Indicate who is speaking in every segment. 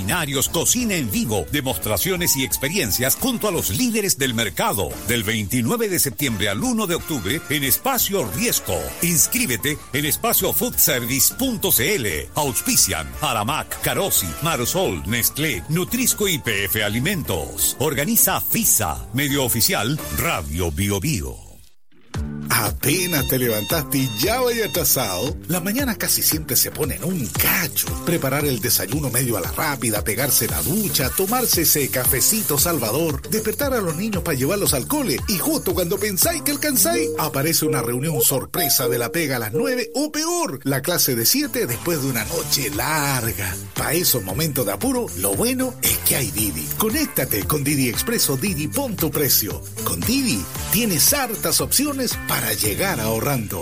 Speaker 1: seminarios, cocina en vivo, demostraciones y experiencias junto a los líderes del mercado. Del 29 de septiembre al 1 de octubre en Espacio Riesco. Inscríbete en espaciofoodservice.cl. Auspician Aramac, Carosi, Marsol, Nestlé, Nutrisco y PF Alimentos. Organiza FISA. Medio oficial Radio Bio Bio.
Speaker 2: Apenas te levantaste y ya vaya atrasado. Las mañanas casi siempre se ponen un cacho. Preparar el desayuno medio a la rápida, pegarse la ducha, tomarse ese cafecito salvador, despertar a los niños para llevarlos al cole y justo cuando pensáis que alcanzáis, aparece una reunión sorpresa de la pega a las 9 o peor, la clase de 7 después de una noche larga. Para esos momentos de apuro, lo bueno es que hay Didi. Conéctate con Didi Expreso Didi, pon tu precio. Con Didi tienes hartas opciones para llegar ahorrando.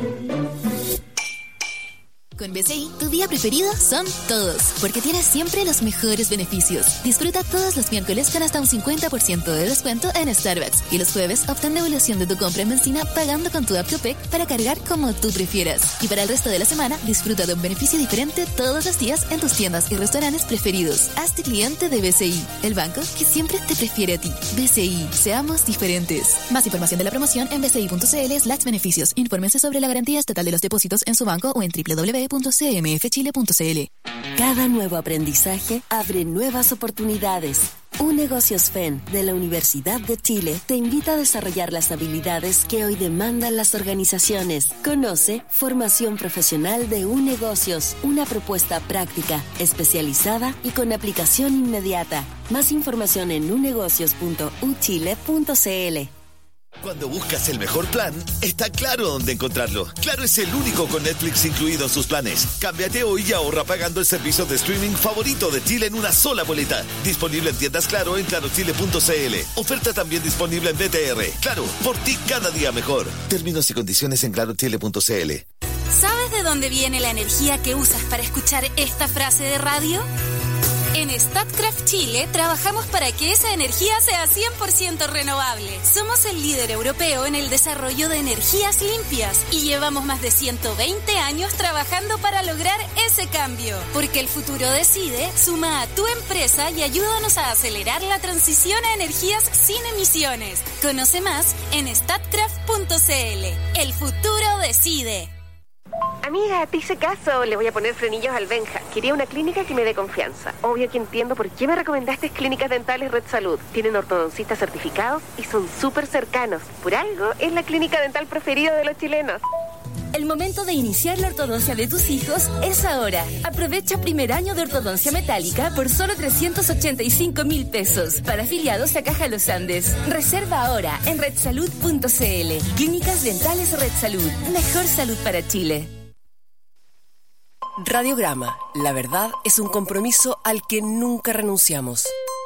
Speaker 3: Con BCI, tu día preferido son todos, porque tienes siempre los mejores beneficios. Disfruta todos los miércoles con hasta un 50% de descuento en Starbucks. Y los jueves, obtén devolución de tu compra en benzina pagando con tu app Copec para cargar como tú prefieras. Y para el resto de la semana, disfruta de un beneficio diferente todos los días en tus tiendas y restaurantes preferidos. Hazte cliente de BCI, el banco que siempre te prefiere a ti. BCI, seamos diferentes. Más información de la promoción en bci.cl/beneficios. Infórmense sobre la garantía estatal de los depósitos en su banco o en www.cmfchile.cl.
Speaker 4: Cada nuevo aprendizaje abre nuevas oportunidades. UNegocios FEN de la Universidad de Chile te invita a desarrollar las habilidades que hoy demandan las organizaciones. Conoce Formación Profesional de UNegocios, una propuesta práctica, especializada y con aplicación inmediata. Más información en unegocios.uchile.cl.
Speaker 5: Cuando buscas el mejor plan, está Claro dónde encontrarlo. Claro es el único con Netflix incluido en sus planes. Cámbiate hoy y ahorra pagando el servicio de streaming favorito de Chile en una sola boleta. Disponible en tiendas Claro en clarochile.cl. Oferta también disponible en BTR. Claro, por ti cada día mejor. Términos y condiciones en clarochile.cl.
Speaker 6: ¿Sabes de dónde viene la energía que usas para escuchar esta frase de radio? En Statkraft Chile trabajamos para que esa energía sea 100% renovable. Somos el líder europeo en el desarrollo de energías limpias y llevamos más de 120 años trabajando para lograr ese cambio. Porque el futuro decide, suma a tu empresa y ayúdanos a acelerar la transición a energías sin emisiones. Conoce más en statkraft.cl. El futuro decide.
Speaker 7: Amiga, te hice caso. Le voy a poner frenillos al Benja. Quería una clínica que me dé confianza. Obvio que entiendo por qué me recomendaste Clínicas Dentales Red Salud. Tienen ortodoncistas certificados y son súper cercanos. Por algo, es la clínica dental preferida de los chilenos.
Speaker 8: El momento de iniciar la ortodoncia de tus hijos es ahora. Aprovecha primer año de ortodoncia metálica por solo 385.000 pesos. Para afiliados a Caja Los Andes. Reserva ahora en redsalud.cl. Clínicas Dentales Red Salud. Mejor salud para Chile.
Speaker 9: Radiograma. La verdad es un compromiso al que nunca renunciamos.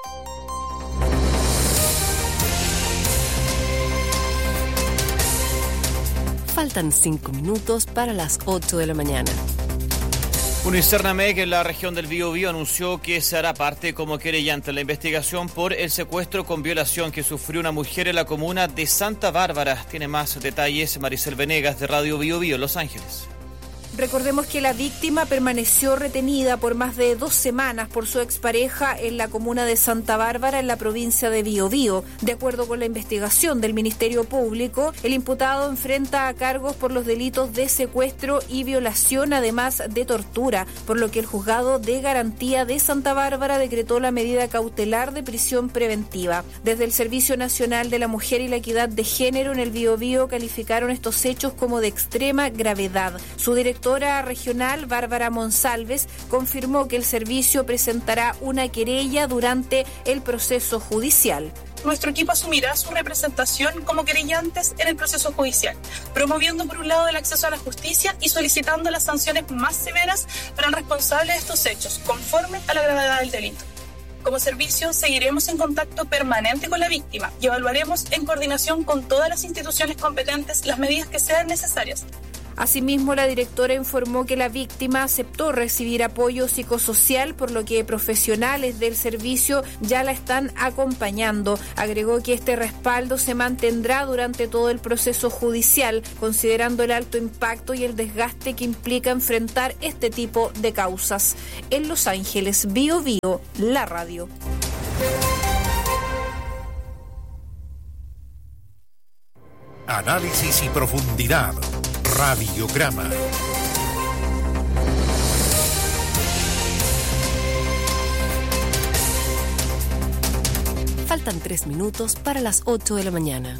Speaker 9: Faltan 5 minutos para las 8 de la mañana.
Speaker 10: Unicernamec en la región del Biobío anunció que se hará parte como querellante en la investigación por el secuestro con violación que sufrió una mujer en la comuna de Santa Bárbara. Tiene más detalles Maricel Venegas de Radio Biobío, Los Ángeles.
Speaker 11: Recordemos que la víctima permaneció retenida por más de 2 semanas por su expareja en la comuna de Santa Bárbara, en la provincia de Biobío. De acuerdo con la investigación del Ministerio Público, el imputado enfrenta a cargos por los delitos de secuestro y violación, además de tortura, por lo que el Juzgado de Garantía de Santa Bárbara decretó la medida cautelar de prisión preventiva. Desde el Servicio Nacional de la Mujer y la Equidad de Género en el Biobío calificaron estos hechos como de extrema gravedad. Su directora regional, Bárbara Monsalves, confirmó que el servicio presentará una querella durante el proceso judicial.
Speaker 12: Nuestro equipo asumirá su representación como querellantes en el proceso judicial, promoviendo por un lado el acceso a la justicia y solicitando las sanciones más severas para el responsable de estos hechos, conforme a la gravedad del delito. Como servicio, seguiremos en contacto permanente con la víctima y evaluaremos en coordinación con todas las instituciones competentes las medidas que sean necesarias.
Speaker 11: Asimismo, la directora informó que la víctima aceptó recibir apoyo psicosocial, por lo que profesionales del servicio ya la están acompañando. Agregó que este respaldo se mantendrá durante todo el proceso judicial, considerando el alto impacto y el desgaste que implica enfrentar este tipo de causas. En Los Ángeles, Bío Bío, la radio.
Speaker 2: Análisis y profundidad. Radiograma.
Speaker 9: Faltan 3 minutos para las 8 de la mañana.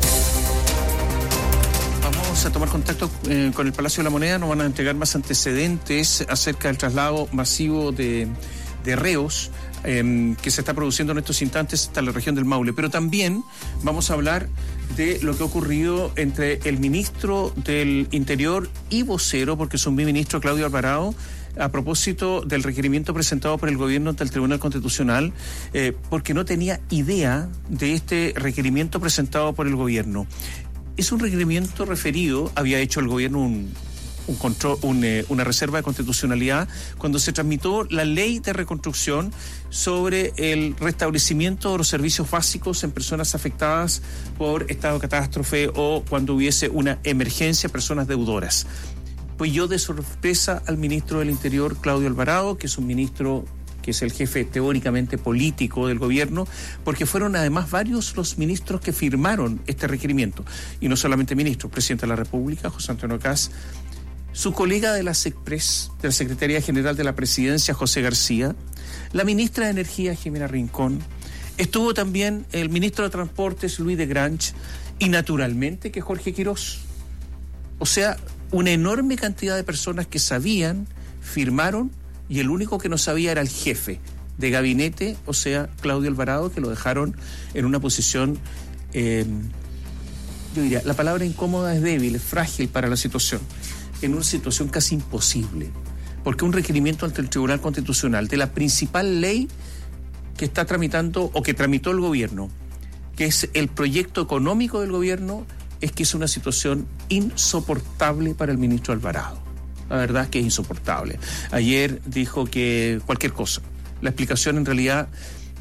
Speaker 13: Vamos a tomar contacto con el Palacio de la Moneda. Nos van a entregar más antecedentes acerca del traslado masivo de reos que se está produciendo en estos instantes hasta la región del Maule. Pero también vamos a hablar de lo que ha ocurrido entre el ministro del Interior y vocero, porque es un biministro, Claudio Alvarado, a propósito del requerimiento presentado por el gobierno ante el Tribunal Constitucional, porque no tenía idea de este requerimiento presentado por el gobierno. Es un requerimiento referido, había hecho el gobierno una reserva de constitucionalidad cuando se tramitó la ley de reconstrucción sobre el restablecimiento de los servicios básicos en personas afectadas por estado de catástrofe o cuando hubiese una emergencia, personas deudoras. Pues yo de sorpresa al ministro del Interior, Claudio Alvarado, que es un ministro que es el jefe teóricamente político del gobierno, porque fueron además varios los ministros que firmaron este requerimiento. Y no solamente ministros, presidente de la República, José Antonio Kast, su colega de la SECPRES, de la Secretaría General de la Presidencia, José García, la ministra de Energía, Jimena Rincón, estuvo también el ministro de Transportes, Luis de Grange, y naturalmente que Jorge Quirós. O sea, una enorme cantidad de personas que sabían, firmaron, y el único que no sabía era el jefe de gabinete, o sea, Claudio Alvarado, que lo dejaron en una posición, yo diría, la palabra incómoda es débil, es frágil para la situación, en una situación casi imposible, porque un requerimiento ante el Tribunal Constitucional de la principal ley que está tramitando o que tramitó el gobierno, que es el proyecto económico del gobierno, es que es una situación insoportable para el ministro Alvarado. La verdad es que es insoportable. Ayer dijo que cualquier cosa. La explicación en realidad...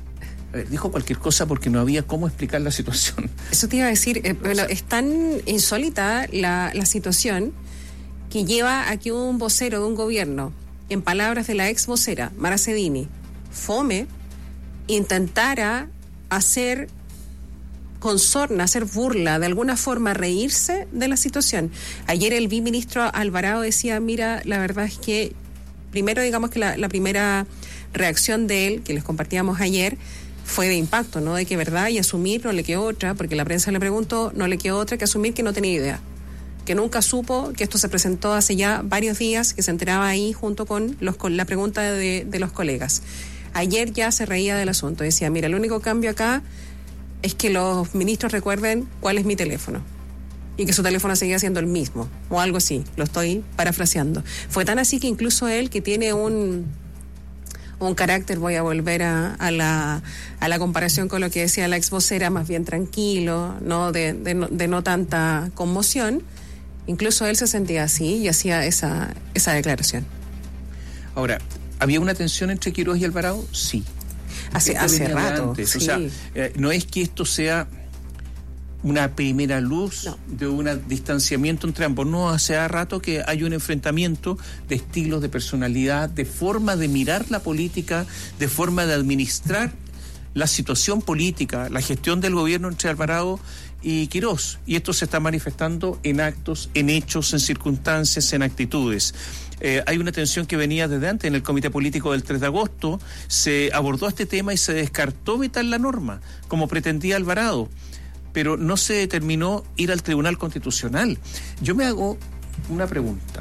Speaker 13: dijo cualquier cosa porque no había cómo explicar la situación.
Speaker 14: Eso te iba a decir, bueno, es tan insólita la situación que lleva a que un vocero de un gobierno, en palabras de la ex vocera, Mara Cedini, fome, intentara hacer con sorna, hacer burla, de alguna forma reírse de la situación. Ayer el biministro Alvarado decía, mira, la verdad es que, primero digamos que la primera reacción de él, que les compartíamos ayer, fue de impacto, ¿no? De que verdad, y asumir no le quedó otra, porque la prensa le preguntó, no le quedó otra que asumir que no tenía idea, que nunca supo, que esto se presentó hace ya varios días, que se enteraba ahí junto con la pregunta de los colegas. Ayer ya se reía del asunto, decía, mira, el único cambio acá es que los ministros recuerden cuál es mi teléfono y que su teléfono seguía siendo el mismo, o algo así, lo estoy parafraseando. Fue tan así que incluso él, que tiene un carácter, voy a volver a la comparación con lo que decía la ex vocera, más bien tranquilo, no de no tanta conmoción, incluso él se sentía así y hacía esa declaración.
Speaker 13: Ahora, ¿había una tensión entre Quirós y Alvarado? Sí.
Speaker 14: Hace rato.
Speaker 13: Antes,
Speaker 14: sí.
Speaker 13: O sea, no es que esto sea una primera luz de un distanciamiento entre ambos. No, hace rato que hay un enfrentamiento de estilos, de personalidad, de forma de mirar la política, de forma de administrar la situación política, la gestión del gobierno entre Alvarado y Quirós. Y esto se está manifestando en actos, en hechos, en circunstancias, en actitudes. Hay una tensión que venía desde antes. En el Comité Político del 3 de agosto se abordó este tema y se descartó vetar la norma, como pretendía Alvarado, pero no se determinó ir al Tribunal Constitucional. Yo me hago una pregunta.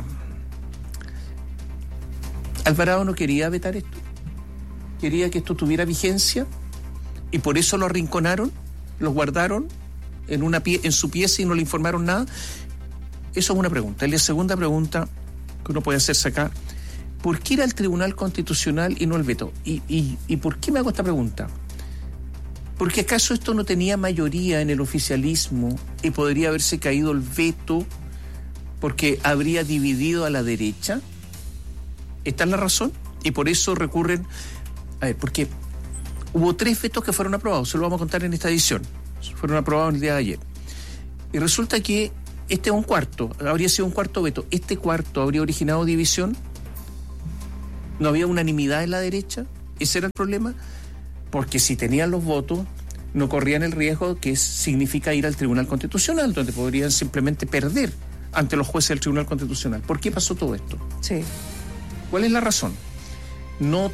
Speaker 13: ¿Alvarado no quería vetar esto? ¿Quería que esto tuviera vigencia? ¿Y por eso lo arrinconaron? ¿Lo guardaron en su pieza y no le informaron nada? Eso es una pregunta. Y la segunda pregunta que uno puede hacerse acá, ¿por qué ir al Tribunal Constitucional y no el veto? ¿Y por qué me hago esta pregunta? Porque ¿acaso esto no tenía mayoría en el oficialismo y podría haberse caído el veto porque habría dividido a la derecha. ¿Esta es la razón? Y por eso recurren... A ver, porque hubo 3 vetos que fueron aprobados, se lo vamos a contar en esta edición. Fueron aprobados el día de ayer. Y resulta que este es un cuarto, habría sido un cuarto veto. Este cuarto habría originado división. No había unanimidad en la derecha. Ese era el problema. Porque si tenían los votos, no corrían el riesgo que significa ir al Tribunal Constitucional, donde podrían simplemente perder ante los jueces del Tribunal Constitucional. ¿Por qué pasó todo esto?
Speaker 14: Sí.
Speaker 13: ¿Cuál es la razón? No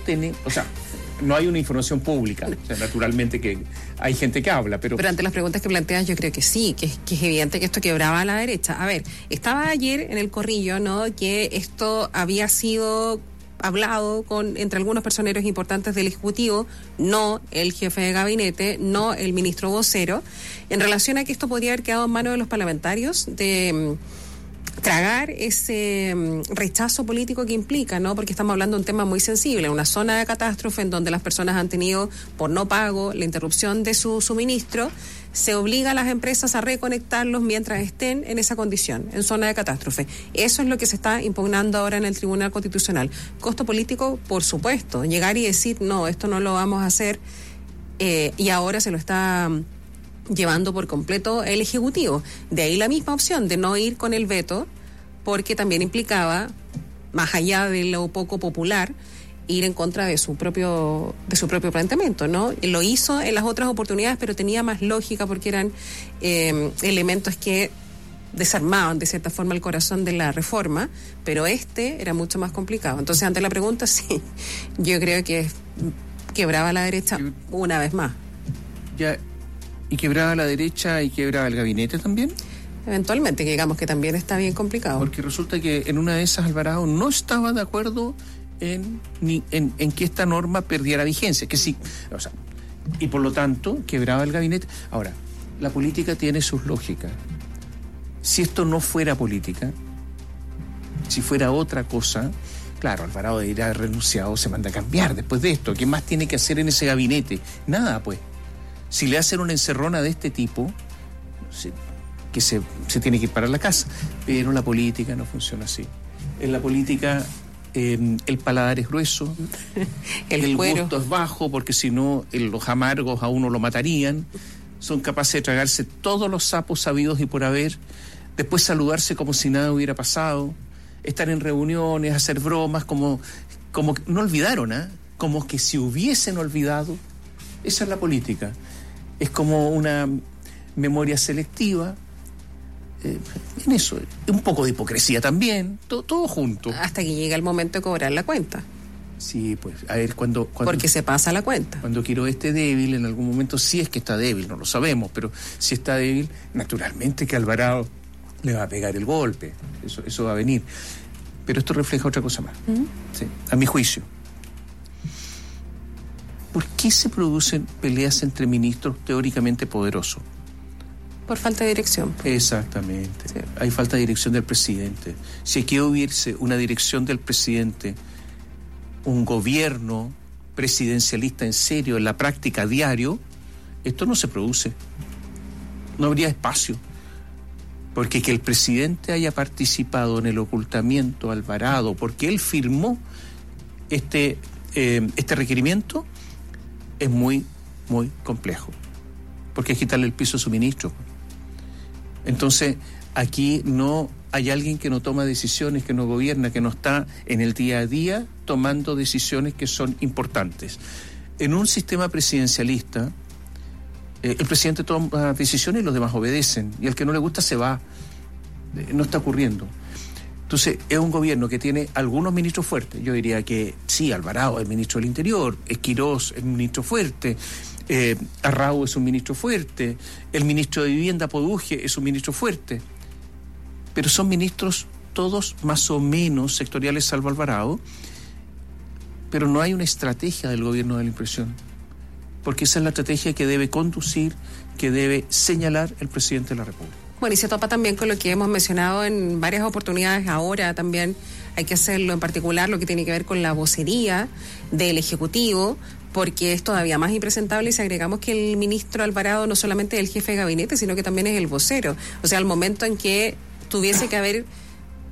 Speaker 13: hay una información pública. O sea, naturalmente que hay gente que habla, pero
Speaker 14: ante las preguntas que planteas, yo creo que sí, que es evidente que esto quebraba a la derecha. A ver, estaba ayer en el corrillo, ¿no?, que esto había sido hablado entre algunos personeros importantes del Ejecutivo, no el jefe de gabinete, no el ministro vocero, en relación a que esto podría haber quedado en manos de los parlamentarios de tragar ese rechazo político que implica, ¿no? Porque estamos hablando de un tema muy sensible, una zona de catástrofe en donde las personas han tenido, por no pago, la interrupción de su suministro. Se obliga a las empresas a reconectarlos mientras estén en esa condición, en zona de catástrofe. Eso es lo que se está impugnando ahora en el Tribunal Constitucional. Costo político, por supuesto. Llegar y decir, no, esto no lo vamos a hacer, y ahora se lo está llevando por completo el Ejecutivo. De ahí la misma opción de no ir con el veto, porque también implicaba, más allá de lo poco popular, ir en contra de su propio planteamiento, ¿no? Lo hizo en las otras oportunidades, pero tenía más lógica porque eran elementos que desarmaban de cierta forma el corazón de la reforma, pero este era mucho más complicado. Entonces, ante la pregunta, sí, yo creo que quebraba a la derecha una vez más.
Speaker 13: Ya, ¿y quebraba a la derecha y quebraba el gabinete también?
Speaker 14: Eventualmente, que digamos que también está bien complicado.
Speaker 13: Porque resulta que en una de esas Alvarado no estaba de acuerdo en que esta norma perdiera vigencia, que sí, o sea, y por lo tanto quebraba el gabinete. Ahora, la política tiene sus lógicas. Si esto no fuera política, si fuera otra cosa, claro, Alvarado debería haber renunciado, se manda a cambiar después de esto. ¿Qué más tiene que hacer en ese gabinete? Nada, pues. Si le hacen una encerrona de este tipo, que se tiene que ir para la casa. Pero la política no funciona así. En la política el paladar es grueso, el gusto es bajo, porque si no los amargos a uno lo matarían. Son capaces de tragarse todos los sapos sabidos y por haber, después saludarse como si nada hubiera pasado, estar en reuniones, hacer bromas, como que no olvidaron, como que si hubiesen olvidado. Esa es la política. Es como una memoria selectiva. En eso, un poco de hipocresía también, todo junto.
Speaker 14: Hasta que llega el momento de cobrar la cuenta.
Speaker 13: Sí, pues, a ver, cuando
Speaker 14: porque se pasa la cuenta.
Speaker 13: Cuando quiero débil, en algún momento, si es que está débil, no lo sabemos, pero si está débil, naturalmente que Alvarado le va a pegar el golpe. Eso va a venir. Pero esto refleja otra cosa más. Sí, a mi juicio. ¿Por qué se producen peleas entre ministros teóricamente poderosos?
Speaker 14: Por falta de dirección.
Speaker 13: Exactamente. Sí. Hay falta de dirección del presidente. Si aquí hubiese una dirección del presidente, un gobierno presidencialista en serio, en la práctica diario, esto no se produce. No habría espacio. Porque que el presidente haya participado en el ocultamiento a Alvarado, porque él firmó este requerimiento, es muy, muy complejo. Porque es quitarle el piso a su ministro. Entonces, aquí no hay alguien que no toma decisiones, que no gobierna, que no está en el día a día tomando decisiones que son importantes. En un sistema presidencialista, el presidente toma decisiones y los demás obedecen, y al que no le gusta se va. No está ocurriendo. Entonces, es un gobierno que tiene algunos ministros fuertes. Yo diría que sí, Alvarado es ministro del Interior, Esquirós es ministro fuerte, Arrau es un ministro fuerte, el ministro de Vivienda, Poduje, es un ministro fuerte. Pero son ministros todos más o menos sectoriales, salvo Alvarado, pero no hay una estrategia del gobierno, de la impresión. Porque esa es la estrategia que debe conducir, que debe señalar el presidente de la República.
Speaker 14: Bueno, y se topa también con lo que hemos mencionado en varias oportunidades. Ahora también hay que hacerlo, en particular lo que tiene que ver con la vocería del Ejecutivo, porque es todavía más impresentable si agregamos que el ministro Alvarado no solamente es el jefe de gabinete, sino que también es el vocero. O sea, al momento en que tuviese que haber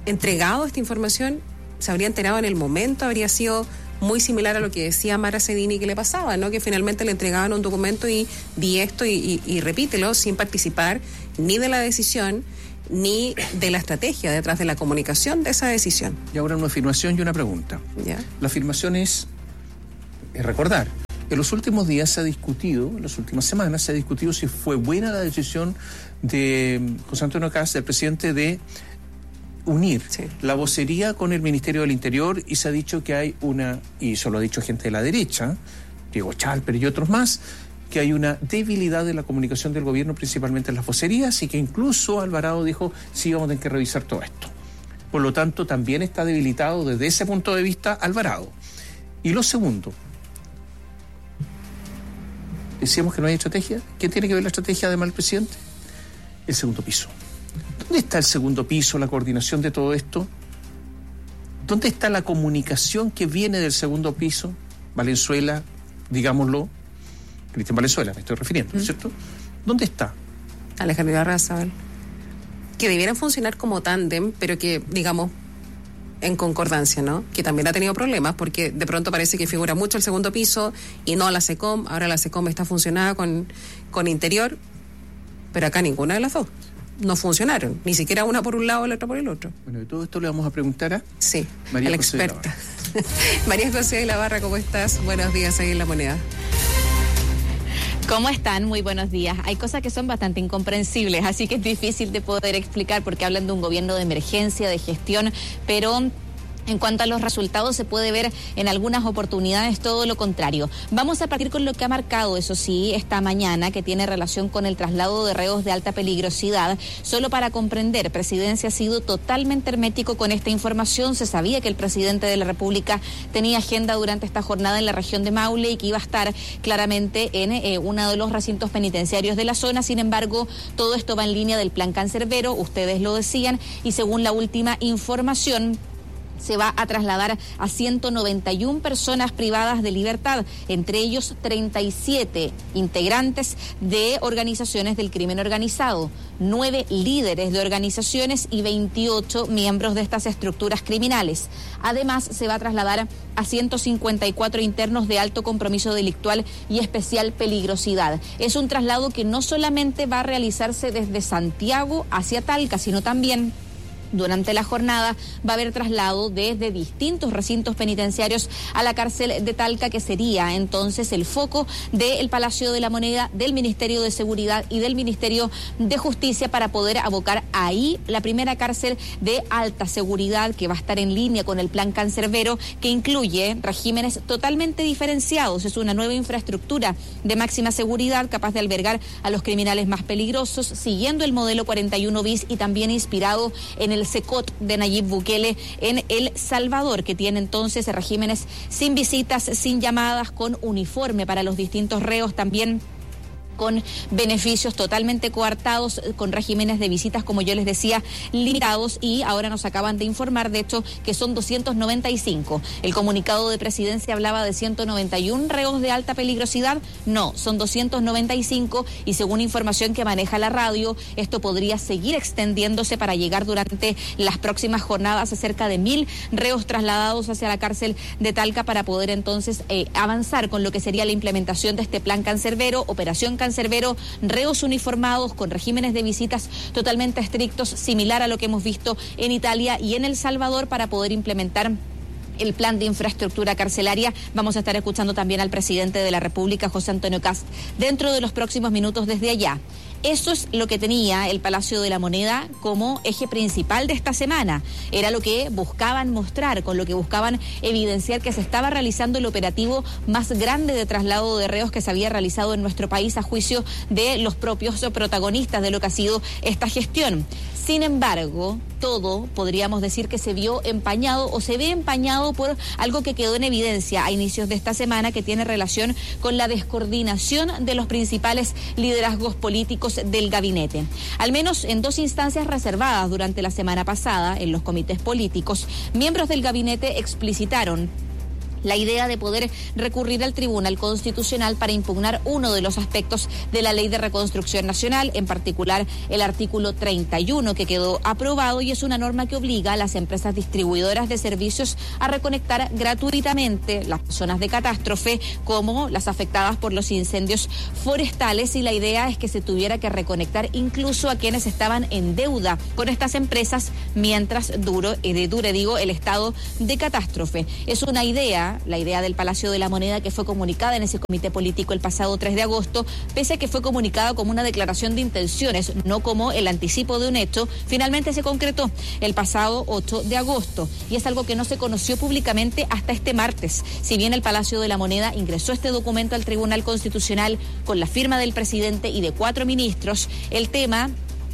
Speaker 14: entregado esta información, se habría enterado en el momento, habría sido muy similar a lo que decía Mara Cedini que le pasaba, ¿no? Que finalmente le entregaban un documento y di esto y repítelo sin participar ni de la decisión ni de la estrategia detrás de la comunicación de esa decisión.
Speaker 13: Y ahora una afirmación y una pregunta.
Speaker 14: ¿Ya?
Speaker 13: La afirmación es recordar. En los últimos días se ha discutido, en las últimas semanas se ha discutido si fue buena la decisión de José Antonio Kast, del presidente, de unir la vocería con el Ministerio del Interior, y se ha dicho que hay y eso lo ha dicho gente de la derecha, Diego Chalper y otros más, que hay una debilidad de la comunicación del gobierno, principalmente en las vocerías, y que incluso Alvarado dijo, sí, vamos a tener que revisar todo esto. Por lo tanto, también está debilitado desde ese punto de vista Alvarado. Y lo segundo, decíamos que no hay estrategia. ¿Qué tiene que ver la estrategia además del presidente? El segundo piso. ¿Dónde está el segundo piso, la coordinación de todo esto? ¿Dónde está la comunicación que viene del segundo piso? Valenzuela, digámoslo, Cristian Valenzuela, me estoy refiriendo, ¿no es cierto? ¿Dónde está?
Speaker 14: Alejandro Larrazábal. Que debieran funcionar como tándem, pero que, digamos, en concordancia, ¿no? Que también ha tenido problemas, porque de pronto parece que figura mucho el segundo piso y no la SECOM. Ahora la SECOM está funcionada con Interior, pero acá ninguna de las dos no funcionaron, ni siquiera una por un lado y la otra por el otro.
Speaker 13: Bueno, de todo esto le vamos a preguntar a
Speaker 14: María la experta. María José de la Barra, ¿cómo estás? Buenos días ahí en La Moneda.
Speaker 15: ¿Cómo están? Muy buenos días. Hay cosas que son bastante incomprensibles, así que es difícil de poder explicar porque hablan de un gobierno de emergencia, de gestión, pero en cuanto a los resultados se puede ver en algunas oportunidades todo lo contrario. Vamos a partir con lo que ha marcado, eso sí, esta mañana, que tiene relación con el traslado de reos de alta peligrosidad. Solo para comprender, Presidencia ha sido totalmente hermético con esta información. Se sabía que el presidente de la República tenía agenda durante esta jornada en la región de Maule y que iba a estar claramente en uno de los recintos penitenciarios de la zona. Sin embargo, todo esto va en línea del plan Cancerbero, ustedes lo decían, y según la última información, se va a trasladar a 191 personas privadas de libertad, entre ellos 37 integrantes de organizaciones del crimen organizado, 9 líderes de organizaciones y 28 miembros de estas estructuras criminales. Además, se va a trasladar a 154 internos de alto compromiso delictual y especial peligrosidad. Es un traslado que no solamente va a realizarse desde Santiago hacia Talca, sino también durante la jornada va a haber traslado desde distintos recintos penitenciarios a la cárcel de Talca, que sería entonces el foco del Palacio de la Moneda, del Ministerio de Seguridad y del Ministerio de Justicia, para poder abocar ahí la primera cárcel de alta seguridad que va a estar en línea con el plan Cancerbero, que incluye regímenes totalmente diferenciados. Es una nueva infraestructura de máxima seguridad capaz de albergar a los criminales más peligrosos, siguiendo el modelo 41 bis y también inspirado en el SECOT de Nayib Bukele en El Salvador, que tiene entonces regímenes sin visitas, sin llamadas, con uniforme para los distintos reos, también con beneficios totalmente coartados, con regímenes de visitas, como yo les decía, limitados, y ahora nos acaban de informar, de hecho, que son 295. El comunicado de Presidencia hablaba de 191 reos de alta peligrosidad, no, son 295, y según información que maneja la radio, esto podría seguir extendiéndose para llegar durante las próximas jornadas a cerca de 1.000 reos trasladados hacia la cárcel de Talca, para poder entonces avanzar con lo que sería la implementación de este plan Cancerbero, operación Cancerbero, reos uniformados con regímenes de visitas totalmente estrictos, similar a lo que hemos visto en Italia y en El Salvador, para poder implementar el plan de infraestructura carcelaria. Vamos a estar escuchando también al presidente de la República, José Antonio Kast, dentro de los próximos minutos desde allá. Eso es lo que tenía el Palacio de la Moneda como eje principal de esta semana. Era lo que buscaban mostrar, con lo que buscaban evidenciar que se estaba realizando el operativo más grande de traslado de reos que se había realizado en nuestro país, a juicio de los propios protagonistas de lo que ha sido esta gestión. Sin embargo, todo podríamos decir que se vio empañado o se ve empañado por algo que quedó en evidencia a inicios de esta semana, que tiene relación con la descoordinación de los principales liderazgos políticos del gabinete. Al menos en 2 instancias reservadas durante la semana pasada, en los comités políticos, miembros del gabinete explicitaron la idea de poder recurrir al Tribunal Constitucional para impugnar uno de los aspectos de la Ley de Reconstrucción Nacional, en particular el artículo 31 que quedó aprobado, y es una norma que obliga a las empresas distribuidoras de servicios a reconectar gratuitamente las zonas de catástrofe como las afectadas por los incendios forestales, y la idea es que se tuviera que reconectar incluso a quienes estaban en deuda con estas empresas mientras dure el estado de catástrofe. Es una idea, la idea del Palacio de la Moneda, que fue comunicada en ese comité político el pasado 3 de agosto, pese a que fue comunicada como una declaración de intenciones, no como el anticipo de un hecho, finalmente se concretó el pasado 8 de agosto, y es algo que no se conoció públicamente hasta este martes. Si bien el Palacio de la Moneda ingresó este documento al Tribunal Constitucional con la firma del presidente y de 4 ministros, el tema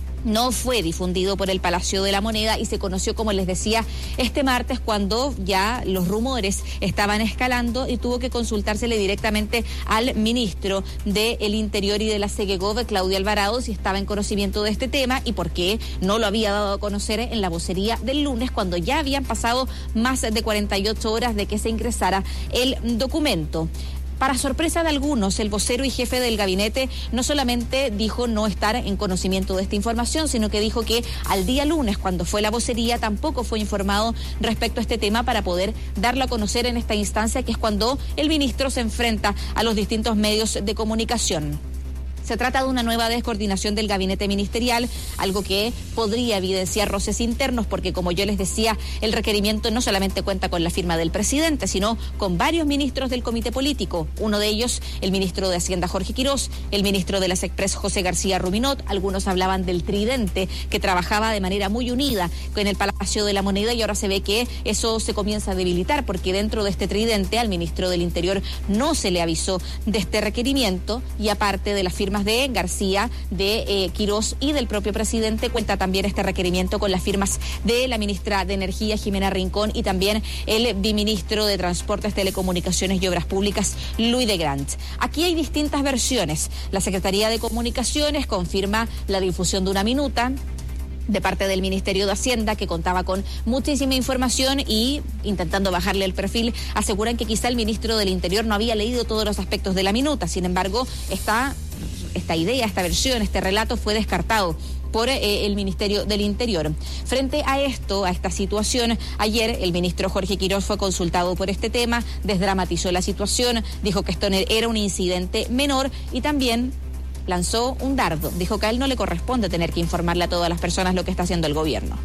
Speaker 15: no fue difundido por el Palacio de la Moneda y se conoció, como les decía, este martes, cuando ya los rumores estaban escalando y tuvo que consultársele directamente al ministro del Interior y de la Segegov, Claudio Alvarado, si estaba en conocimiento de este tema y por qué no lo había dado a conocer en la vocería del lunes, cuando ya habían pasado más de 48 horas de que se ingresara el documento. Para sorpresa de algunos, el vocero y jefe del gabinete no solamente dijo no estar en conocimiento de esta información, sino que dijo que al día lunes, cuando fue la vocería, tampoco fue informado respecto a este tema para poder darlo a conocer en esta instancia, que es cuando el ministro se enfrenta a los distintos medios de comunicación. Se trata de una nueva descoordinación del gabinete ministerial, algo que podría evidenciar roces internos, porque, como yo les decía, el requerimiento no solamente cuenta con la firma del presidente, sino con varios ministros del comité político. Uno de ellos, el ministro de Hacienda, Jorge Quirós, el ministro de las Express, José García Ruminot. Algunos hablaban del tridente que trabajaba de manera muy unida con el Palacio de la Moneda, y ahora se ve que eso se comienza a debilitar, porque dentro de este tridente al ministro del Interior no se le avisó de este requerimiento, y aparte de las firmas de García, de Quirós y del propio presidente, cuenta también este requerimiento con las firmas de la ministra de Energía, Jimena Rincón, y también el viceministro de Transportes, Telecomunicaciones y Obras Públicas, Luis de Grant. Aquí hay distintas versiones. La Secretaría de Comunicaciones confirma la difusión de una minuta de parte del Ministerio de Hacienda, que contaba con muchísima información, y intentando bajarle el perfil, aseguran que quizá el ministro del Interior no había leído todos los aspectos de la minuta. Sin embargo, esta idea, esta versión, este relato fue descartado por el Ministerio del Interior. Frente a esto, a esta situación, ayer el ministro Jorge Quirós fue consultado por este tema, desdramatizó la situación, dijo que esto era un incidente menor y también lanzó un dardo. Dijo que a él no le corresponde tener que informarle a todas las personas lo que está haciendo el gobierno.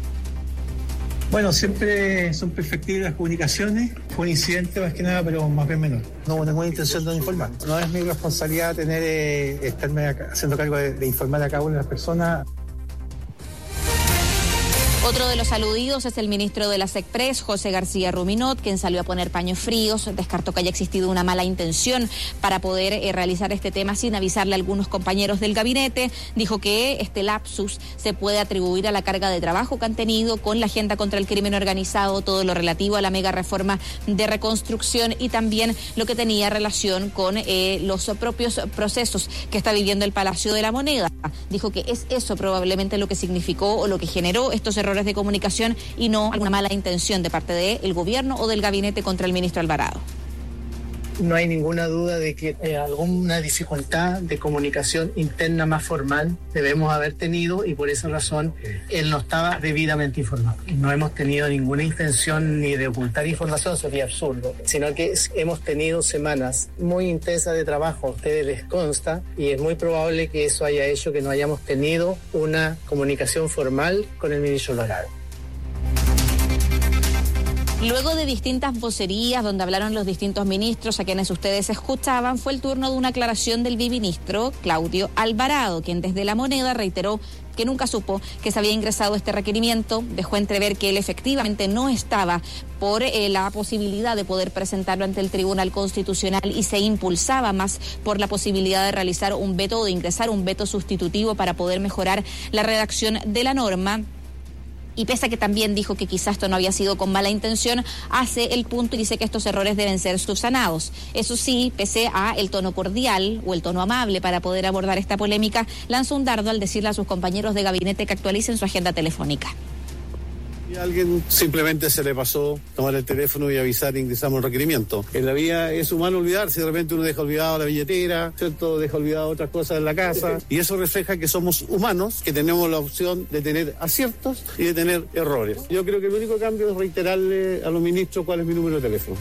Speaker 16: Bueno, siempre son perfectibles las comunicaciones. Fue un incidente más que nada, pero más bien menor. No hubo ninguna intención de informar. No es mi responsabilidad estarme haciendo cargo de informar a cada una de las personas.
Speaker 15: Otro de los aludidos es el ministro de las Express, José García Ruminot, quien salió a poner paños fríos, descartó que haya existido una mala intención para poder realizar este tema sin avisarle a algunos compañeros del gabinete. Dijo que este lapsus se puede atribuir a la carga de trabajo que han tenido con la agenda contra el crimen organizado, todo lo relativo a la mega reforma de reconstrucción y también lo que tenía relación con los propios procesos que está viviendo el Palacio de la Moneda. Dijo que es eso probablemente lo que significó o lo que generó estos errores de comunicación y no alguna mala intención de parte del gobierno o del gabinete contra el ministro Alvarado.
Speaker 16: No hay ninguna duda de que alguna dificultad de comunicación interna más formal debemos haber tenido, y por esa razón él no estaba debidamente informado. No hemos tenido ninguna intención ni de ocultar información, sería absurdo, sino que hemos tenido semanas muy intensas de trabajo, a ustedes les consta, y es muy probable que eso haya hecho que no hayamos tenido una comunicación formal con el ministro Alvarado.
Speaker 15: Luego de distintas vocerías donde hablaron los distintos ministros a quienes ustedes escuchaban, fue el turno de una aclaración del viceministro Claudio Alvarado, quien desde La Moneda reiteró que nunca supo que se había ingresado este requerimiento, dejó entrever que él efectivamente no estaba por la posibilidad de poder presentarlo ante el Tribunal Constitucional y se impulsaba más por la posibilidad de realizar un veto o de ingresar un veto sustitutivo para poder mejorar la redacción de la norma. Y pese a que también dijo que quizás esto no había sido con mala intención, hace el punto y dice que estos errores deben ser subsanados. Eso sí, pese a el tono cordial o el tono amable para poder abordar esta polémica, lanzó un dardo al decirle a sus compañeros de gabinete que actualicen su agenda telefónica.
Speaker 17: Y a alguien simplemente se le pasó tomar el teléfono y avisar, ingresamos el requerimiento. En la vida es humano olvidarse, de repente uno deja olvidado la billetera, ¿cierto? Deja olvidado otras cosas en la casa, y eso refleja que somos humanos, que tenemos la opción de tener aciertos y de tener errores. Yo creo que el único cambio es reiterarle a los ministros cuál es mi número de teléfono.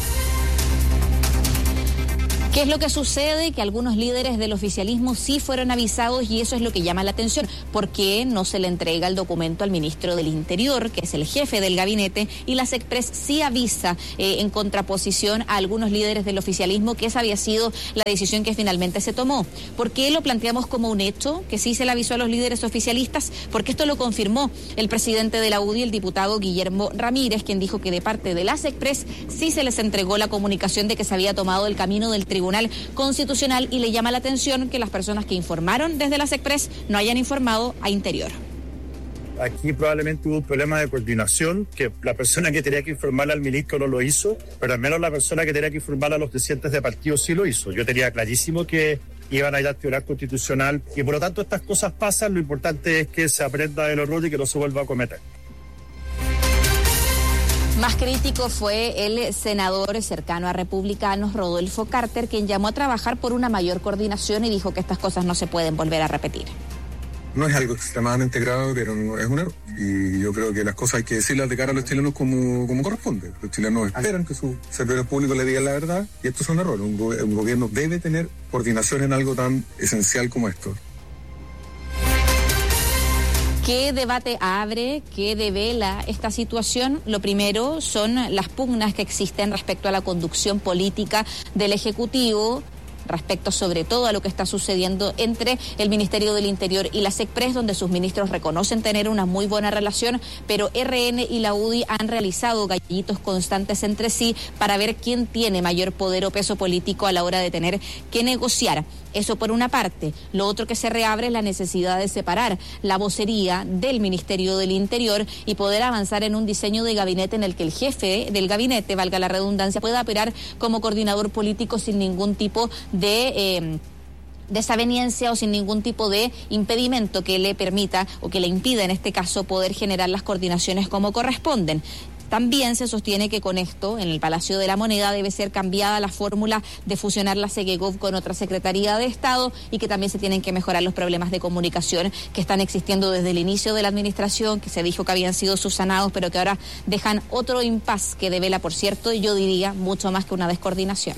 Speaker 15: ¿Qué es lo que sucede? Que algunos líderes del oficialismo sí fueron avisados y eso es lo que llama la atención. ¿Por qué no se le entrega el documento al ministro del Interior, que es el jefe del gabinete, y la SECPRES sí avisa en contraposición a algunos líderes del oficialismo que esa había sido la decisión que finalmente se tomó? ¿Por qué lo planteamos como un hecho, que sí se le avisó a los líderes oficialistas? Porque esto lo confirmó el presidente de la UDI, el diputado Guillermo Ramírez, quien dijo que de parte de la SECPRES sí se les entregó la comunicación de que se había tomado el camino del Tribunal Constitucional, y le llama la atención que las personas que informaron desde la SECPRES no hayan informado a Interior.
Speaker 18: Aquí probablemente hubo un problema de coordinación, que la persona que tenía que informar al ministro no lo hizo, pero al menos la persona que tenía que informar a los presidentes de partidos sí lo hizo. Yo tenía clarísimo que iban a ir al Tribunal Constitucional y por lo tanto estas cosas pasan, lo importante es que se aprenda del error y que no se vuelva a cometer.
Speaker 15: Más crítico fue el senador cercano a Republicanos, Rodolfo Carter, quien llamó a trabajar por una mayor coordinación y dijo que estas cosas no se pueden volver a repetir.
Speaker 19: No es algo extremadamente grave, pero no es un error. Y yo creo que las cosas hay que decirlas de cara a los chilenos como corresponde. Los chilenos esperan que sus servidores públicos le digan la verdad y esto es un error. Un gobierno debe tener coordinación en algo tan esencial como esto.
Speaker 15: ¿Qué debate abre? ¿Qué devela esta situación? Lo primero son las pugnas que existen respecto a la conducción política del Ejecutivo, respecto sobre todo a lo que está sucediendo entre el Ministerio del Interior y la SECPRES, donde sus ministros reconocen tener una muy buena relación, pero RN y la UDI han realizado gallitos constantes entre sí para ver quién tiene mayor poder o peso político a la hora de tener que negociar. Eso por una parte. Lo otro que se reabre es la necesidad de separar la vocería del Ministerio del Interior y poder avanzar en un diseño de gabinete en el que el jefe del gabinete, valga la redundancia, pueda operar como coordinador político sin ningún tipo de desaveniencia o sin ningún tipo de impedimento que le permita o que le impida en este caso poder generar las coordinaciones como corresponden. También se sostiene que con esto, en el Palacio de la Moneda, debe ser cambiada la fórmula de fusionar la Segegov con otra Secretaría de Estado y que también se tienen que mejorar los problemas de comunicación que están existiendo desde el inicio de la administración, que se dijo que habían sido subsanados, pero que ahora dejan otro impas que devela, por cierto, yo diría, mucho más que una descoordinación.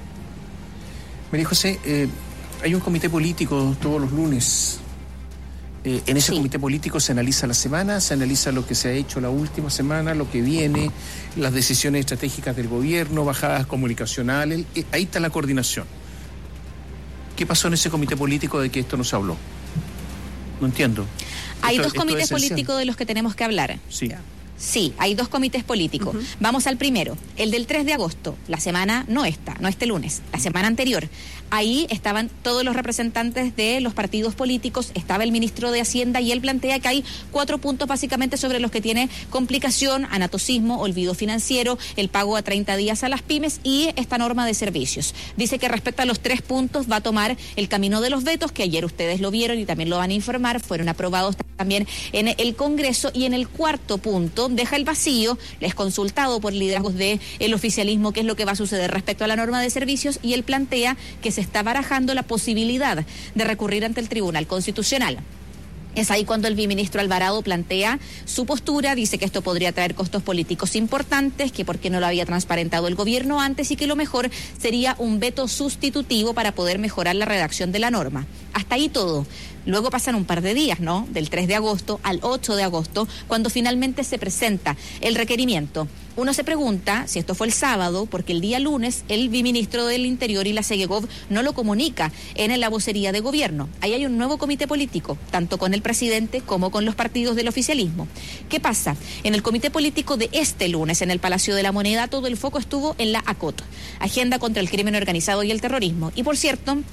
Speaker 13: María José, hay un comité político todos los lunes. En ese comité político se analiza la semana, se analiza lo que se ha hecho la última semana, lo que viene, las decisiones estratégicas del gobierno, bajadas comunicacionales. Ahí está la coordinación. ¿Qué pasó en ese comité político de que esto no se habló? No entiendo.
Speaker 15: Hay dos comités políticos de los que tenemos que hablar.
Speaker 13: Sí.
Speaker 15: Sí, hay dos comités políticos. Vamos al primero, el del 3 de agosto, la semana no este lunes, la semana anterior. Ahí estaban todos los representantes de los partidos políticos, estaba el ministro de Hacienda y él plantea que hay 4 puntos básicamente sobre los que tiene complicación: anatocismo, olvido financiero, el pago a 30 días a las pymes y esta norma de servicios. Dice que respecto a los 3 puntos va a tomar el camino de los vetos, que ayer ustedes lo vieron y también lo van a informar, fueron aprobados también en el Congreso, y en el cuarto punto deja el vacío, les consultado por liderazgos del oficialismo qué es lo que va a suceder respecto a la norma de servicios, y él plantea que se está barajando la posibilidad de recurrir ante el Tribunal Constitucional. Es ahí cuando el viceministro Alvarado plantea su postura, dice que esto podría traer costos políticos importantes, que por qué no lo había transparentado el gobierno antes y que lo mejor sería un veto sustitutivo para poder mejorar la redacción de la norma. Hasta ahí todo. Luego pasan un par de días, ¿no? Del 3 de agosto al 8 de agosto, cuando finalmente se presenta el requerimiento. Uno se pregunta si esto fue el sábado, porque el día lunes el viceministro del Interior y la Segegov no lo comunica en la vocería de gobierno. Ahí hay un nuevo comité político, tanto con el presidente como con los partidos del oficialismo. ¿Qué pasa? En el comité político de este lunes, en el Palacio de la Moneda, todo el foco estuvo en la ACOT, Agenda contra el Crimen Organizado y el Terrorismo. Y por cierto,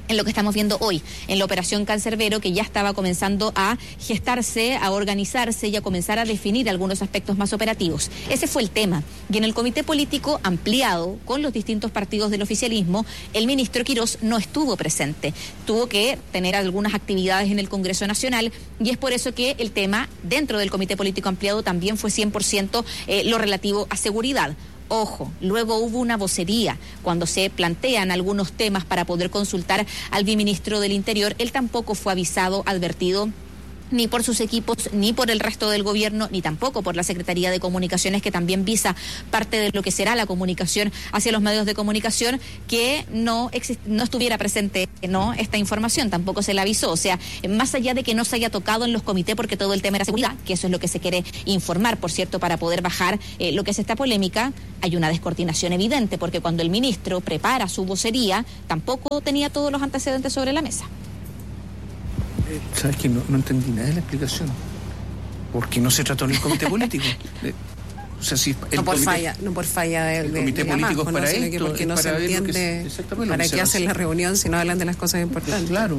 Speaker 15: en lo que estamos viendo hoy, en la operación Cancerbero, que ya estaba comenzando a gestarse, a organizarse y a comenzar a definir algunos aspectos más operativos. Ese fue el tema. Y en el comité político ampliado, con los distintos partidos del oficialismo, el ministro Quirós no estuvo presente. Tuvo que tener algunas actividades en el Congreso Nacional, y es por eso que el tema dentro del comité político ampliado también fue 100% lo relativo a seguridad. Ojo, luego hubo una vocería cuando se plantean algunos temas para poder consultar al viceministro del Interior. Él tampoco fue avisado, advertido, ni por sus equipos, ni por el resto del gobierno, ni tampoco por la Secretaría de Comunicaciones, que también visa parte de lo que será la comunicación hacia los medios de comunicación, que no estuviera presente esta información, tampoco se le avisó. O sea, más allá de que no se haya tocado en los comités porque todo el tema era seguridad, que eso es lo que se quiere informar, por cierto, para poder bajar lo que es esta polémica, hay una descoordinación evidente, porque cuando el ministro prepara su vocería, tampoco tenía todos los antecedentes sobre la mesa.
Speaker 13: ¿Sabes qué? No entendí nada de la explicación. Porque no se trató en el comité político. O sea, si
Speaker 14: no por falla del
Speaker 13: comité político es para
Speaker 14: esto, porque no se entiende para qué hacen la reunión si no hablan de las cosas importantes.
Speaker 13: Claro.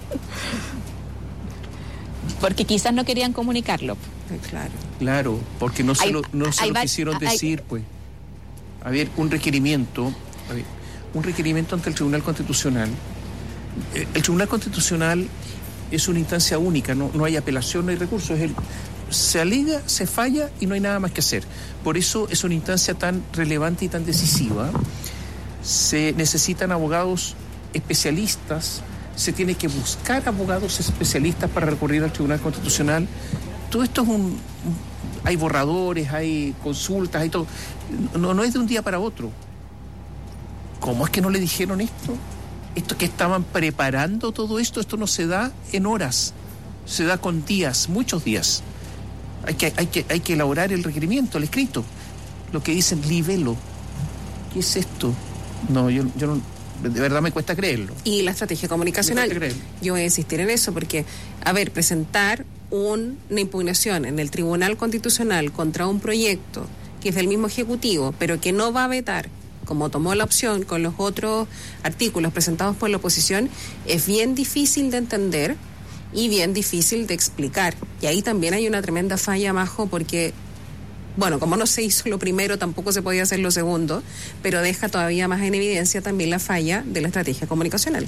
Speaker 15: Porque quizás no querían comunicarlo.
Speaker 13: Claro, porque no se lo quisieron decir, pues. A ver, un requerimiento ante el Tribunal Constitucional. El Tribunal Constitucional es una instancia única, no hay apelación, no hay recurso, se alega, se falla y no hay nada más que hacer. Por eso es una instancia tan relevante y tan decisiva. Se necesitan abogados especialistas, se tiene que buscar abogados especialistas para recurrir al Tribunal Constitucional. Todo esto es hay borradores, hay consultas, hay todo. No es de un día para otro. ¿Cómo es que no le dijeron esto? Esto que estaban preparando todo esto no se da en horas, se da con días, muchos días. Hay que elaborar el requerimiento, el escrito, lo que dicen libelo. ¿Qué es esto? No, yo no, de verdad me cuesta creerlo.
Speaker 14: Y la estrategia comunicacional, yo voy a insistir en eso, porque, presentar una impugnación en el Tribunal Constitucional contra un proyecto que es del mismo Ejecutivo, pero que no va a vetar, como tomó la opción con los otros artículos presentados por la oposición, es bien difícil de entender y bien difícil de explicar. Y ahí también hay una tremenda falla, Majo, porque, como no se hizo lo primero, tampoco se podía hacer lo segundo, pero deja todavía más en evidencia también la falla de la estrategia comunicacional.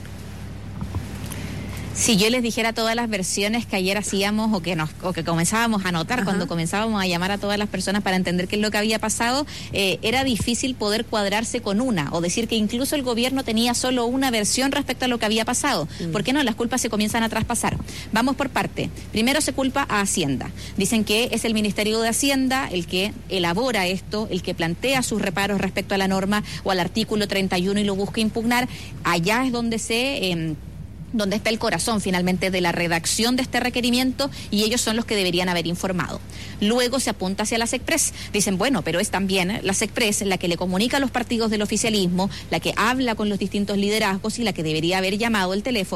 Speaker 15: Si yo les dijera todas las versiones que ayer hacíamos o que comenzábamos a anotar cuando comenzábamos a llamar a todas las personas para entender qué es lo que había pasado, era difícil poder cuadrarse con una o decir que incluso el gobierno tenía solo una versión respecto a lo que había pasado. ¿Por qué no? Las culpas se comienzan a traspasar. Vamos por parte. Primero se culpa a Hacienda. Dicen que es el Ministerio de Hacienda el que elabora esto, el que plantea sus reparos respecto a la norma o al artículo 31 y lo busca impugnar. Allá es donde donde está el corazón finalmente de la redacción de este requerimiento, y ellos son los que deberían haber informado. Luego se apunta hacia la SECPRES. Dicen, pero es también la SECPRES la que le comunica a los partidos del oficialismo, la que habla con los distintos liderazgos y la que debería haber tomado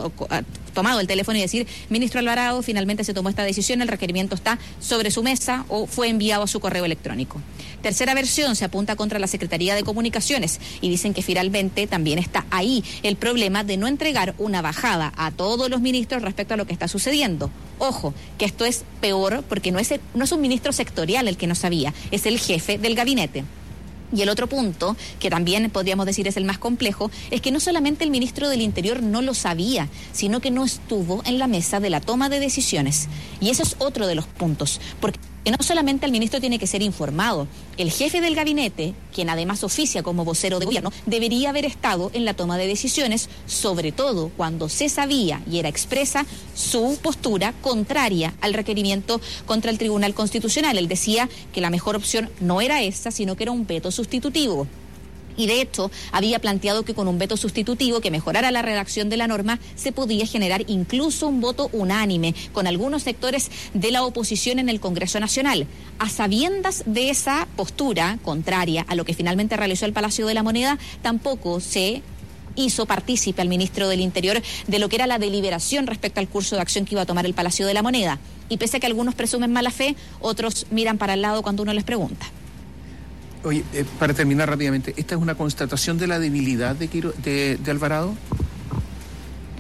Speaker 15: el teléfono y decir, ministro Alvarado, finalmente se tomó esta decisión, el requerimiento está sobre su mesa o fue enviado a su correo electrónico. Tercera versión, se apunta contra la Secretaría de Comunicaciones y dicen que finalmente también está ahí el problema de no entregar una bajada a todos los ministros respecto a lo que está sucediendo. Ojo, que esto es peor porque no es un ministro sectorial el que no sabía, es el jefe del gabinete. Y el otro punto, que también podríamos decir es el más complejo, es que no solamente el ministro del Interior no lo sabía, sino que no estuvo en la mesa de la toma de decisiones. Y eso es otro de los puntos, porque no solamente el ministro tiene que ser informado, el jefe del gabinete, quien además oficia como vocero de gobierno, debería haber estado en la toma de decisiones, sobre todo cuando se sabía y era expresa su postura contraria al requerimiento contra el Tribunal Constitucional. Él decía que la mejor opción no era esa, sino que era un veto sustitutivo. Y de hecho había planteado que con un veto sustitutivo que mejorara la redacción de la norma se podía generar incluso un voto unánime con algunos sectores de la oposición en el Congreso Nacional. A sabiendas de esa postura contraria a lo que finalmente realizó el Palacio de la Moneda, tampoco se hizo partícipe al ministro del Interior de lo que era la deliberación respecto al curso de acción que iba a tomar el Palacio de la Moneda. Y pese a que algunos presumen mala fe, otros miran para el lado cuando uno les pregunta.
Speaker 13: Oye, para terminar rápidamente, ¿esta es una constatación de la debilidad de Alvarado?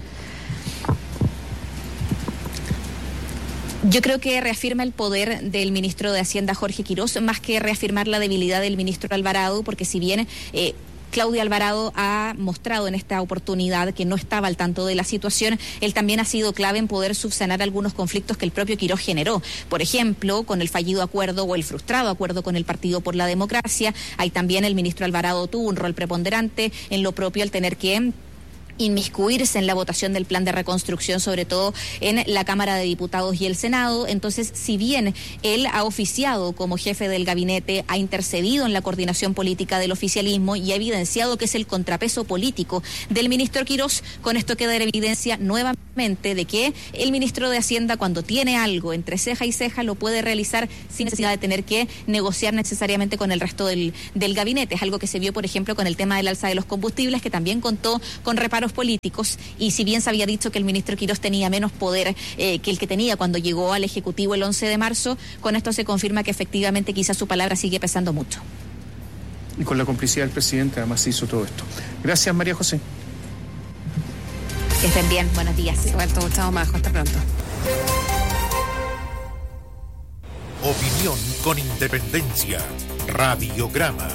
Speaker 15: Yo creo que reafirma el poder del ministro de Hacienda, Jorge Quirós, más que reafirmar la debilidad del ministro Alvarado, porque si bien Claudio Alvarado ha mostrado en esta oportunidad que no estaba al tanto de la situación, él también ha sido clave en poder subsanar algunos conflictos que el propio Quirós generó. Por ejemplo, con el fallido acuerdo o el frustrado acuerdo con el Partido por la Democracia, ahí también el ministro Alvarado tuvo un rol preponderante en lo propio al tener que inmiscuirse en la votación del plan de reconstrucción, sobre todo en la Cámara de Diputados y el Senado. Entonces, si bien él ha oficiado como jefe del gabinete, ha intercedido en la coordinación política del oficialismo y ha evidenciado que es el contrapeso político del ministro Quirós, con esto queda en evidencia nuevamente de que el ministro de Hacienda, cuando tiene algo entre ceja y ceja, lo puede realizar sin necesidad de tener que negociar necesariamente con el resto del gabinete. Es algo que se vio, por ejemplo, con el tema del alza de los combustibles, que también contó con reparos políticos, y si bien se había dicho que el ministro Quirós tenía menos poder que el que tenía cuando llegó al Ejecutivo el 11 de marzo, con esto se confirma que efectivamente quizás su palabra sigue pesando mucho.
Speaker 13: Y con la complicidad del presidente además se hizo todo esto. Gracias, María José.
Speaker 15: Que estén bien, buenos días.
Speaker 14: Igual todo, Gustavo Majo, hasta pronto.
Speaker 1: Opinión con independencia. Radiograma.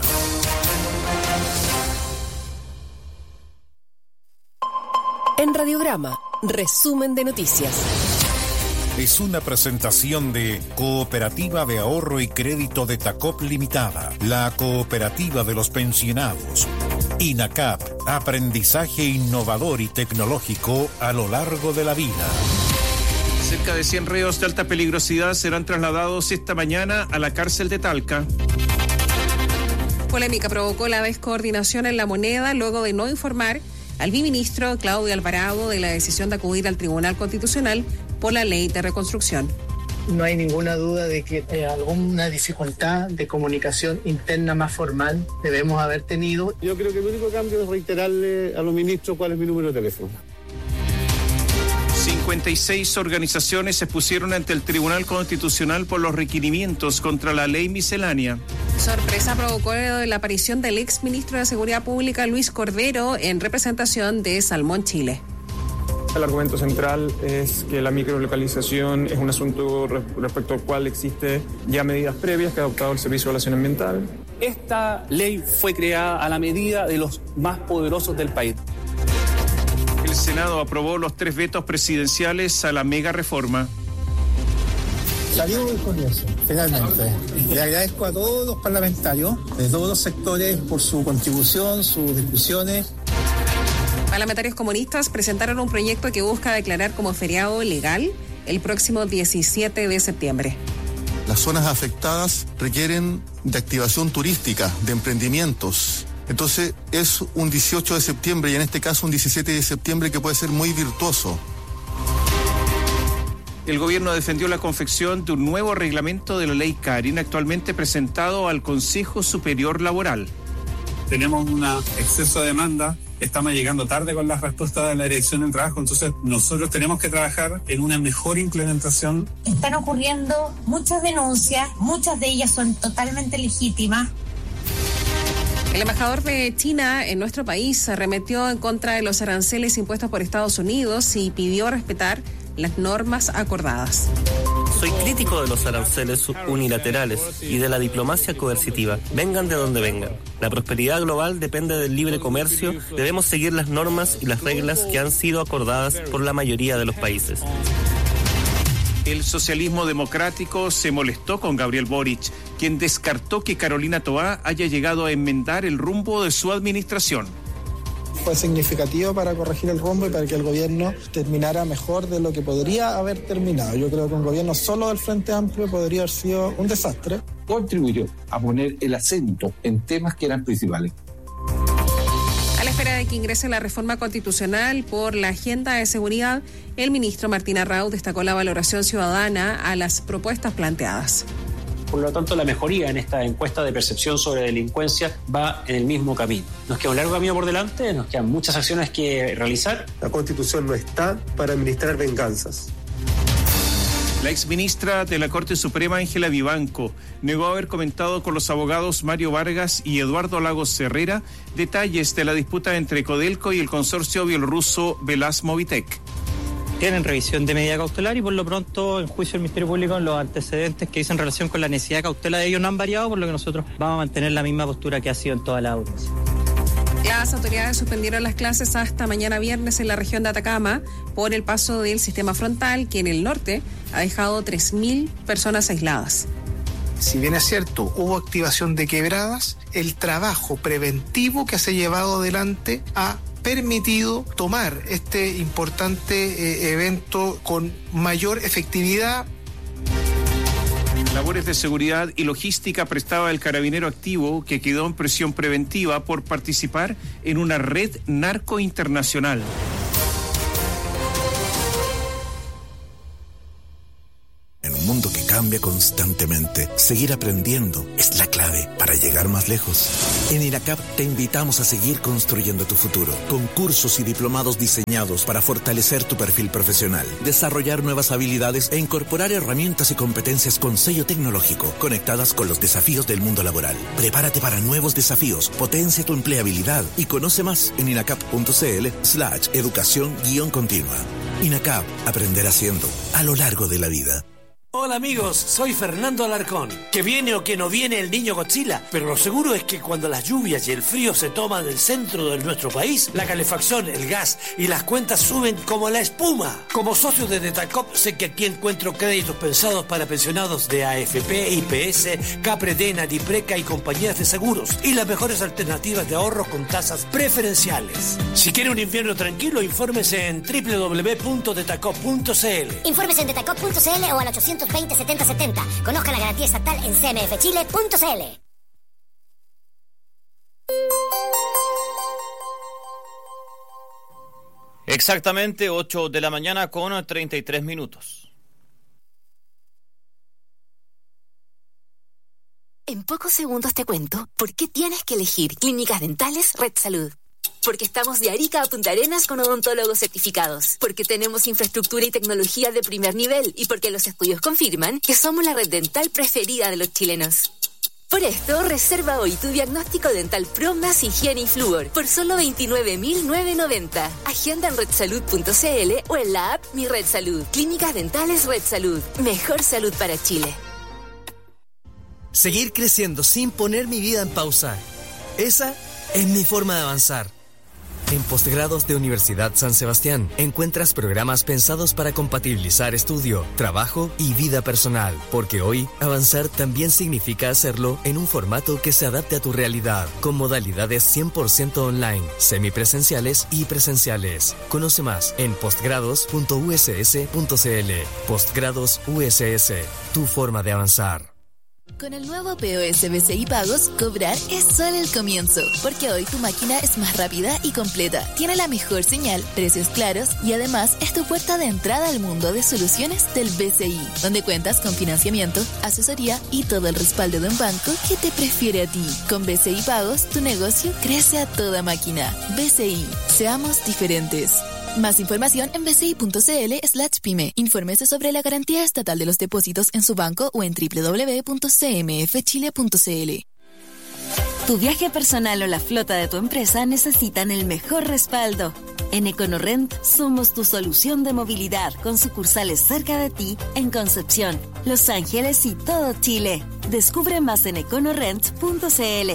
Speaker 9: En Radiograma, resumen de noticias.
Speaker 1: Es una presentación de Cooperativa de Ahorro y Crédito de Tacop Limitada, la cooperativa de los pensionados. INACAP, aprendizaje innovador y tecnológico a lo largo de la vida.
Speaker 13: Cerca de 100 reos de alta peligrosidad serán trasladados esta mañana a la cárcel de Talca.
Speaker 14: Polémica provocó la descoordinación en La Moneda luego de no informar al viceministro Claudio Alvarado de la decisión de acudir al Tribunal Constitucional por la ley de reconstrucción.
Speaker 16: No hay ninguna duda de que alguna dificultad de comunicación interna más formal debemos haber tenido.
Speaker 17: Yo creo que el único cambio es reiterarle a los ministros cuál es mi número de teléfono.
Speaker 13: 56 organizaciones se pusieron ante el Tribunal Constitucional por los requerimientos contra la ley miscelánea.
Speaker 14: Sorpresa provocó la aparición del exministro de Seguridad Pública, Luis Cordero, en representación de Salmón Chile.
Speaker 20: El argumento central es que la microlocalización es un asunto respecto al cual existe ya medidas previas que ha adoptado el Servicio de Evaluación Ambiental.
Speaker 21: Esta ley fue creada a la medida de los más poderosos del país.
Speaker 13: El Senado aprobó los 3 vetos presidenciales a la mega reforma.
Speaker 22: Salió con eso, finalmente. Le agradezco a todos los parlamentarios de todos los sectores por su contribución, sus discusiones.
Speaker 14: Parlamentarios comunistas presentaron un proyecto que busca declarar como feriado legal el próximo 17 de septiembre.
Speaker 23: Las zonas afectadas requieren de activación turística, de emprendimientos. Entonces es un 18 de septiembre y en este caso un 17 de septiembre que puede ser muy virtuoso.
Speaker 13: El gobierno defendió la confección de un nuevo reglamento de la ley Karin, actualmente presentado al Consejo Superior Laboral.
Speaker 24: Tenemos un exceso de demanda, estamos llegando tarde con las respuestas de la Dirección del Trabajo, entonces nosotros tenemos que trabajar en una mejor implementación.
Speaker 25: Están ocurriendo muchas denuncias, muchas de ellas son totalmente legítimas.
Speaker 14: El embajador de China en nuestro país arremetió en contra de los aranceles impuestos por Estados Unidos y pidió respetar las normas acordadas.
Speaker 26: Soy crítico de los aranceles unilaterales y de la diplomacia coercitiva, vengan de donde vengan. La prosperidad global depende del libre comercio, debemos seguir las normas y las reglas que han sido acordadas por la mayoría de los países.
Speaker 13: El socialismo democrático se molestó con Gabriel Boric, quien descartó que Carolina Toá haya llegado a enmendar el rumbo de su administración.
Speaker 22: Fue significativo para corregir el rumbo y para que el gobierno terminara mejor de lo que podría haber terminado. Yo creo que un gobierno solo del Frente Amplio podría haber sido un desastre.
Speaker 27: Contribuyó a poner el acento en temas que eran principales.
Speaker 14: A la espera de que ingrese la reforma constitucional por la agenda de seguridad, el ministro Martín Arrau destacó la valoración ciudadana a las propuestas planteadas.
Speaker 28: Por lo tanto, la mejoría en esta encuesta de percepción sobre delincuencia va en el mismo camino. Nos queda un largo camino por delante, nos quedan muchas acciones que realizar.
Speaker 29: La Constitución no está para administrar venganzas.
Speaker 13: La exministra de la Corte Suprema, Ángela Vivanco, negó haber comentado con los abogados Mario Vargas y Eduardo Lagos Herrera detalles de la disputa entre Codelco y el consorcio bielorruso Velasmovitec.
Speaker 3: tienen revisión de medida cautelar y por lo pronto en juicio del Ministerio Público los antecedentes que dicen relación con la necesidad de cautela de ellos no han variado, por lo que nosotros vamos a mantener la misma postura que ha sido en toda la audiencia.
Speaker 14: Las autoridades suspendieron las clases hasta mañana viernes en la región de Atacama por el paso del sistema frontal que en el norte ha dejado 3.000 personas aisladas.
Speaker 4: Si bien es cierto, hubo activación de quebradas, el trabajo preventivo que se ha llevado adelante ha permitido tomar este importante evento con mayor efectividad.
Speaker 13: Labores de seguridad y logística prestaba el carabinero activo que quedó en prisión preventiva por participar en una red narco internacional.
Speaker 5: En un mundo que cambia constantemente, seguir aprendiendo es la clave para llegar más lejos. En INACAP te invitamos a seguir construyendo tu futuro, con cursos y diplomados diseñados para fortalecer tu perfil profesional, desarrollar nuevas habilidades e incorporar herramientas y competencias con sello tecnológico, conectadas con los desafíos del mundo laboral. Prepárate para nuevos desafíos, potencia tu empleabilidad y conoce más en inacap.cl/educación-continua. INACAP, aprender haciendo, a lo largo de la vida.
Speaker 6: Hola amigos, soy Fernando Alarcón. Que viene o que no viene el niño Godzilla, pero lo seguro es que cuando las lluvias y el frío se toman el centro de nuestro país, la calefacción, el gas y las cuentas suben como la espuma. Como socio de Detacop sé que aquí encuentro créditos pensados para pensionados de AFP, IPS, Capredena, Dipreca y compañías de seguros y las mejores alternativas de ahorro con tasas preferenciales. Si quiere un invierno tranquilo, infórmese en www.detacop.cl.
Speaker 7: Infórmese en detacop.cl o al 820-7070. Conozca la garantía estatal en cmfchile.cl.
Speaker 8: Exactamente 8 de la mañana con 33 minutos.
Speaker 10: En pocos segundos te cuento por qué tienes que elegir Clínicas Dentales Red Salud. Porque estamos de Arica a Punta Arenas con odontólogos certificados. Porque tenemos infraestructura y tecnología de primer nivel. Y porque los estudios confirman que somos la red dental preferida de los chilenos. Por esto, reserva hoy tu diagnóstico dental Pro más higiene y flúor por solo 29.990. Agenda en redsalud.cl o en la app Mi Red Salud. Clínicas Dentales Red Salud. Mejor salud para Chile.
Speaker 11: Seguir creciendo sin poner mi vida en pausa. Esa es mi forma de avanzar. En Postgrados de Universidad San Sebastián encuentras programas pensados para compatibilizar estudio, trabajo y vida personal, porque hoy avanzar también significa hacerlo en un formato que se adapte a tu realidad, con modalidades 100% online, semipresenciales y presenciales. Conoce más en postgrados.uss.cl. Postgrados USS, tu forma de avanzar.
Speaker 10: Con el nuevo POS BCI Pagos, cobrar es solo el comienzo, porque hoy tu máquina es más rápida y completa, tiene la mejor señal, precios claros y además es tu puerta de entrada al mundo de soluciones del BCI, donde cuentas con financiamiento, asesoría y todo el respaldo de un banco que te prefiere a ti. Con BCI Pagos, tu negocio crece a toda máquina. BCI, seamos diferentes. Más información en bci.cl/pyme. Infórmese sobre la garantía estatal de los depósitos en su banco o en www.cmfchile.cl.
Speaker 12: Tu viaje personal o la flota de tu empresa necesitan el mejor respaldo. En EconoRent somos tu solución de movilidad con sucursales cerca de ti en Concepción, Los Ángeles y todo Chile. Descubre más en econorent.cl.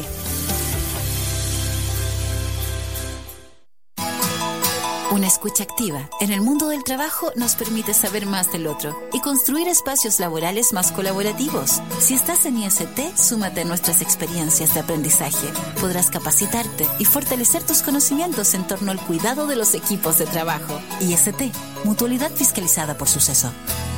Speaker 10: Una escucha activa en el mundo del trabajo nos permite saber más del otro y construir espacios laborales más colaborativos. Si estás en IST, súmate a nuestras experiencias de aprendizaje. Podrás capacitarte y fortalecer tus conocimientos en torno al cuidado de los equipos de trabajo. IST, Mutualidad Fiscalizada por Suceso.